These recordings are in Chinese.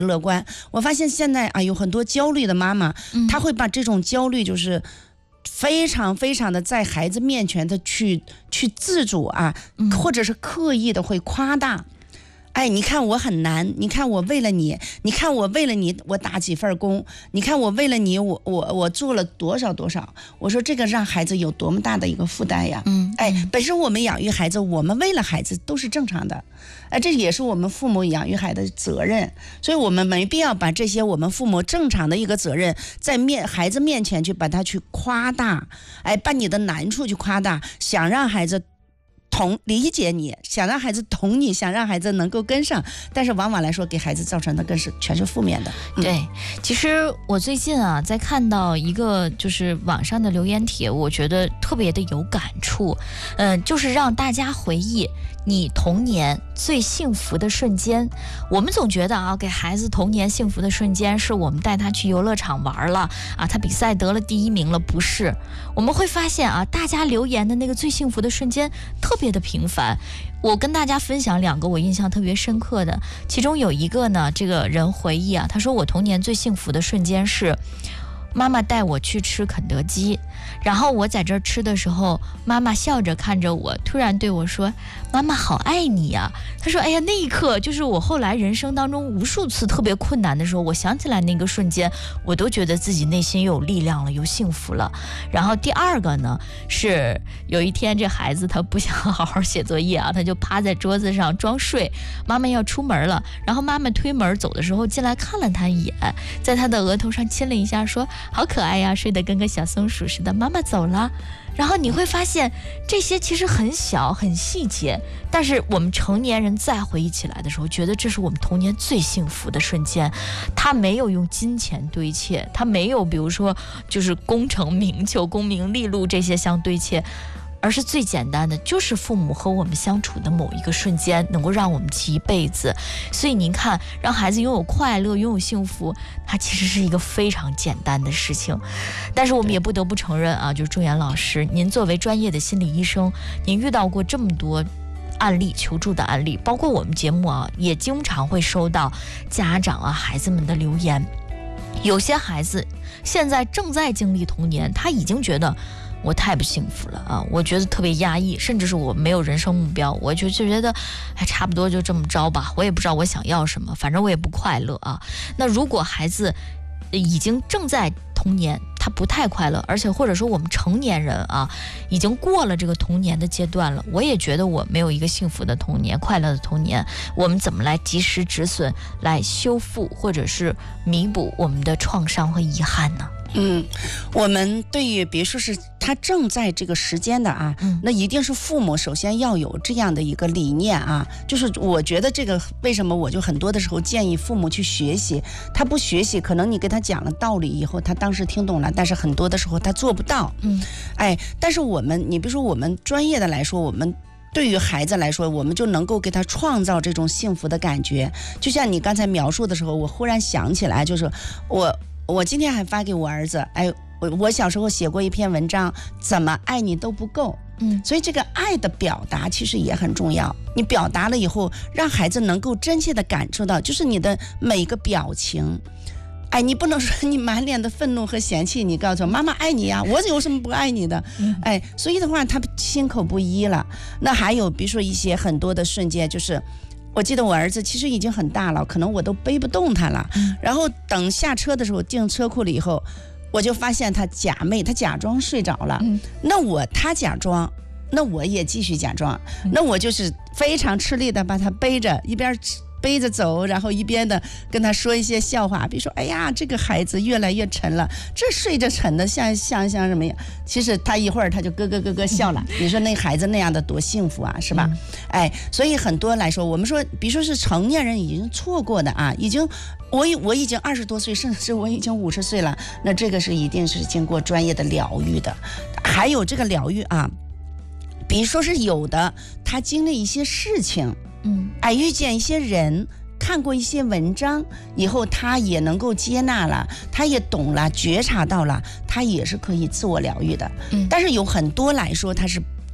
乐观。我发现现在啊，有很多焦虑的妈妈，她会把这种焦虑就是非常非常的在孩子面前的去自主啊，或者是刻意的会夸大。哎，你看我很难，你看我为了你，你看我为了你，我打几份工，你看我为了你，我做了多少多少。我说这个让孩子有多么大的一个负担呀！哎，本身我们养育孩子，我们为了孩子都是正常的，哎，这也是我们父母养育孩子的责任，所以我们没必要把这些我们父母正常的一个责任，在孩子面前去把它去夸大，哎，把你的难处去夸大，想让孩子理解你，想让孩子懂你，想让孩子能够跟上，但是往往来说给孩子造成的全是负面的。 对，其实我最近啊在看到一个就是网上的留言帖，我觉得特别的有感触，就是让大家回忆你童年最幸福的瞬间。我们总觉得啊，给孩子童年幸福的瞬间是我们带他去游乐场玩了啊，他比赛得了第1名了，不是。我们会发现啊，大家留言的那个最幸福的瞬间特别的平凡。我跟大家分享2个我印象特别深刻的，其中有一个呢，这个人回忆啊，他说我童年最幸福的瞬间是妈妈带我去吃肯德基，然后我在这儿吃的时候，妈妈笑着看着我，突然对我说：“妈妈好爱你呀。”他说：“哎呀，那一刻就是我后来人生当中无数次特别困难的时候，我想起来那个瞬间，我都觉得自己内心有力量了，有幸福了。”然后第2个呢，是有一天这孩子他不想好好写作业啊，他就趴在桌子上装睡，妈妈要出门了，然后妈妈推门走的时候进来看了他一眼，在他的额头上亲了一下，说：“好可爱呀，睡得跟个小松鼠似的，妈妈走了。”然后你会发现这些其实很小很细节，但是我们成年人再回忆起来的时候，觉得这是我们童年最幸福的瞬间。他没有用金钱堆砌，他没有比如说就是功成名就、功名利禄这些相对砌，而是最简单的，就是父母和我们相处的某一个瞬间能够让我们记一辈子。所以您看，让孩子拥有快乐、拥有幸福，它其实是一个非常简单的事情。但是我们也不得不承认啊，就是仲岩老师，您作为专业的心理医生，您遇到过这么多案例，求助的案例，包括我们节目啊，也经常会收到家长啊、孩子们的留言。有些孩子现在正在经历童年，他已经觉得我太不幸福了啊！我觉得特别压抑，甚至是我没有人生目标，我就觉得，哎，差不多就这么着吧，我也不知道我想要什么，反正我也不快乐啊。那如果孩子已经正在童年，他不太快乐，而且或者说我们成年人啊，已经过了这个童年的阶段了，我也觉得我没有一个幸福的童年、快乐的童年，我们怎么来及时止损，来修复或者是弥补我们的创伤和遗憾呢？ 我们对于比如说是他正在这个时间的啊，那一定是父母首先要有这样的一个理念啊，就是我觉得这个为什么我就很多的时候建议父母去学习，他不学习，可能你给他讲了道理以后，他当时听懂了，但是很多的时候他做不到，但是你比如说我们专业的来说，我们对于孩子来说，我们就能够给他创造这种幸福的感觉。就像你刚才描述的时候，我忽然想起来，就是我今天还发给我儿子，我小时候写过一篇文章，怎么爱你都不够。所以这个爱的表达其实也很重要。你表达了以后，让孩子能够真切的感受到，就是你的每个表情。你不能说你满脸的愤怒和嫌弃，你告诉我妈妈爱你呀，我有什么不爱你的？所以的话，他心口不一了。那还有比如说一些很多的瞬间，就是我记得我儿子其实已经很大了，可能我都背不动他了。然后等下车的时候进车库了以后，我就发现他假装睡着了。那他假装，那我也继续假装。那我就是非常吃力的把他背着，一边背着走，然后一边的跟他说一些笑话，比如说哎呀这个孩子越来越沉了，这睡着沉的像什么呀？其实他一会儿他就咯咯笑了。你说那孩子那样的多幸福啊，是吧？所以很多来说，我们说比如说是成年人已经错过的啊，我已经20多岁，甚至是我已经50岁了，那这个是一定是经过专业的疗愈的。还有这个疗愈啊，比如说是有的他经历一些事情，遇见一些人，看过一些文章以后，他也能够接纳了，他也懂了，觉察到了，他也是可以自我疗愈的。但是有很多来说他是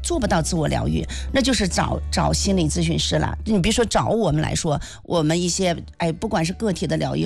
做不到自我疗愈，那就是找心理咨询师了。你比如说找我们来说，我们一些不管是个体的疗愈